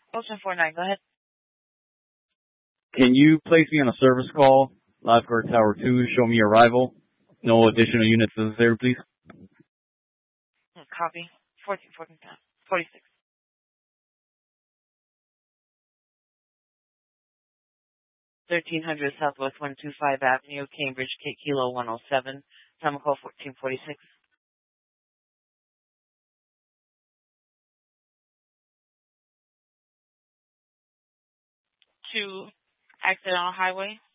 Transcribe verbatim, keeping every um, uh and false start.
Ocean four nine, go ahead. Can you place me on a service call? Lifeguard Tower two, show me arrival. No additional units necessary, please. Copy. fourteen, fourteen, forty-six. thirteen hundred Southwest one twenty-five Avenue, Cambridge, K Kilo one oh seven, time call fourteen forty-six. To Accidental Highway.